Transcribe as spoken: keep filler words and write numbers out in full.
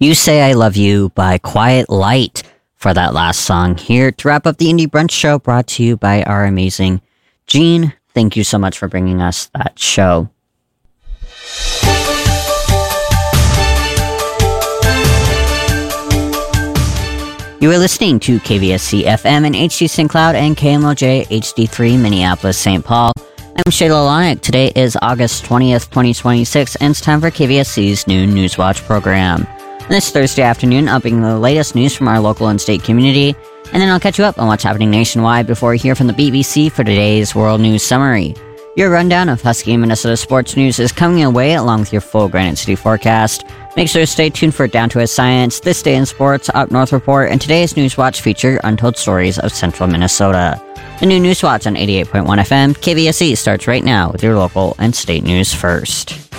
You Say I Love You by Quiet Light for that last song here to wrap up the Indie Brunch Show, brought to you by our amazing Gene. Thank you so much for bringing us that show. You are listening to K V S C F M in H D Saint Cloud and K M O J H D three Minneapolis, Saint Paul. I'm Shayla Lonick. Today is August twentieth, twenty twenty-six, and it's time for K V S C's Noon Newswatch program. And this Thursday afternoon, I'll bring the latest news from our local and state community, and then I'll catch you up on what's happening nationwide before we hear from the B B C for today's World News Summary. Your rundown of Husky Minnesota sports news is coming your way along with your full Granite City forecast. Make sure to stay tuned for Down to a Science, This Day in Sports, Up North Report, and today's Newswatch feature Untold Stories of Central Minnesota. The new Newswatch on eighty-eight point one F M, K V S C, starts right now with your local and state news first.